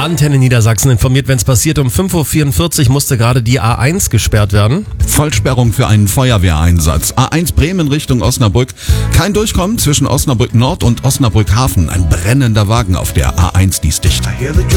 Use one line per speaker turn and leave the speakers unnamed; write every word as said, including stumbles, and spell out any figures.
Antenne Niedersachsen informiert, wenn es passiert. Um fünf Uhr vierundvierzig musste gerade die A eins gesperrt werden.
Vollsperrung für einen Feuerwehreinsatz. A eins Bremen Richtung Osnabrück. Kein Durchkommen zwischen Osnabrück Nord und Osnabrück Hafen. Ein brennender Wagen auf der A eins, die ist dicht.